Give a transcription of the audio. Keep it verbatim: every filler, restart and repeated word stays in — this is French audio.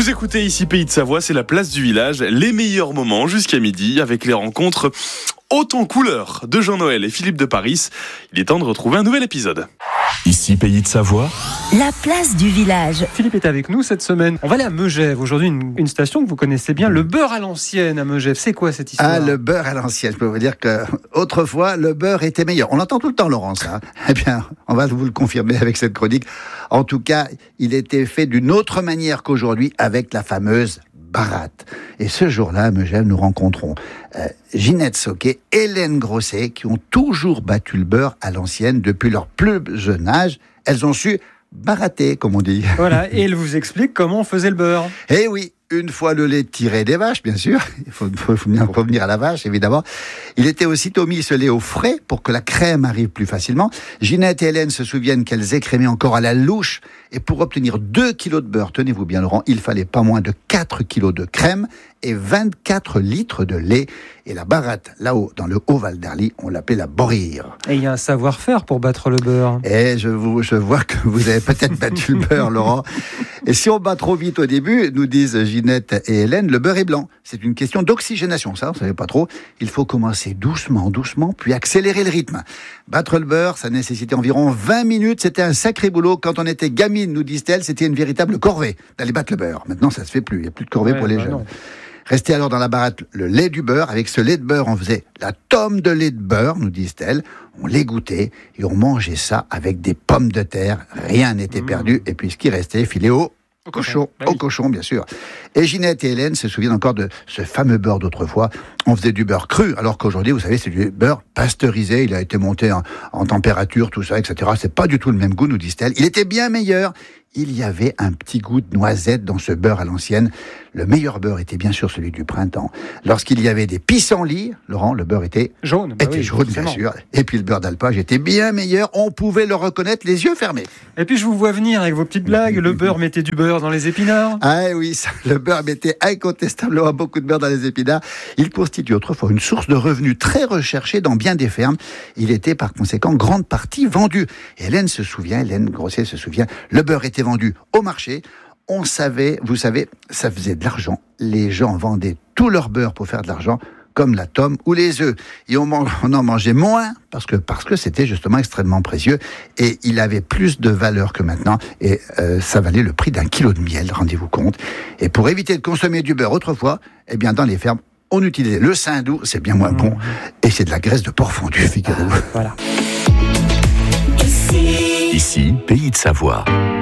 Vous écoutez ici Pays de Savoie, c'est la place du village, les meilleurs moments jusqu'à midi avec les rencontres hautes en couleurs de Jean-Noël et Philippe de Paris. Il est temps de retrouver un nouvel épisode. Ici Pays de Savoie, la place du village. Philippe est avec nous cette semaine. On va aller à Megève. Aujourd'hui, une, une station que vous connaissez bien, le beurre à l'ancienne à Megève. C'est quoi cette histoire ? Ah, le beurre à l'ancienne. Je peux vous dire que autrefois, le beurre était meilleur. On l'entend tout le temps, Laurent, ça. Eh bien, on va vous le confirmer avec cette chronique. En tout cas, il était fait d'une autre manière qu'aujourd'hui avec la fameuse baratte. Et ce jour-là, à Megève, nous rencontrons euh, Ginette Sauquet, Hélène Grosset, qui ont toujours battu le beurre à l'ancienne depuis leur plus jeune âge. Elles ont su baratter, comme on dit. Voilà, et elle vous explique comment on faisait le beurre. Eh oui, une fois le lait tiré des vaches, bien sûr, il faut, faut, faut bien revenir à la vache, évidemment. Il était aussitôt mis ce lait au frais pour que la crème arrive plus facilement. Ginette et Hélène se souviennent qu'elles écrémaient encore à la louche. Et pour obtenir deux kilos de beurre, tenez-vous bien Laurent, il fallait pas moins de quatre kilos de crème et vingt-quatre litres de lait. Et la baratte, là-haut, dans le Haut-Val d'Arly, on l'appelait la borire. Et il y a un savoir-faire pour battre le beurre. Et je, vous, je vois que vous avez peut-être battu le beurre, Laurent. Et si on bat trop vite au début, nous disent Ginette et Hélène, le beurre est blanc. C'est une question d'oxygénation, ça, on ne savait pas trop. Il faut commencer doucement, doucement, puis accélérer le rythme. Battre le beurre, ça nécessitait environ vingt minutes. C'était un sacré boulot. Quand on était gamine, nous disent-elles, c'était une véritable corvée d'aller battre le beurre. Maintenant, ça se fait plus. Il n'y a plus de corvée ouais, pour les bah jeunes. Non. Restait alors dans la baratte le lait du beurre. Avec ce lait de beurre, on faisait la tome de lait de beurre, nous disent-elles. On l'égoutait et on mangeait ça avec des pommes de terre. Rien n'était mmh. perdu. Et puis ce qui restait, filé au Au cochon, bah oui. au cochon, bien sûr. Et Ginette et Hélène se souviennent encore de ce fameux beurre d'autrefois. On faisait du beurre cru, alors qu'aujourd'hui, vous savez, c'est du beurre pasteurisé. Il a été monté en, en température, tout ça, et cetera. C'est pas du tout le même goût, nous disent-elles. Il était bien meilleur. Il y avait un petit goût de noisette dans ce beurre à l'ancienne. Le meilleur beurre était bien sûr celui du printemps. Lorsqu'il y avait des pissenlits, Laurent, le beurre était jaune. Bah était oui, jaune, bien sûr. Et puis le beurre d'alpage était bien meilleur. On pouvait le reconnaître les yeux fermés. Et puis je vous vois venir avec vos petites blagues. Le beurre mettait du beurre dans les épinards. Ah oui, ça, le beurre mettait incontestablement beaucoup de beurre dans les épinards. Il constitue autrefois une source de revenus très recherchée dans bien des fermes. Il était par conséquent grande partie vendu. Et Hélène se souvient, Hélène Grosset se souvient, le beurre était vendu au marché. On savait, vous savez, ça faisait de l'argent. Les gens vendaient tout leur beurre pour faire de l'argent, comme la tome ou les œufs. Et on, man- on en mangeait moins parce que, parce que c'était justement extrêmement précieux et il avait plus de valeur que maintenant et euh, ça valait le prix d'un kilo de miel, rendez-vous compte. Et pour éviter de consommer du beurre autrefois, eh bien dans les fermes, on utilisait le saindoux, c'est bien moins bon, et c'est de la graisse de porc fondu, figurez-vous. Voilà. ici Pays de Savoie.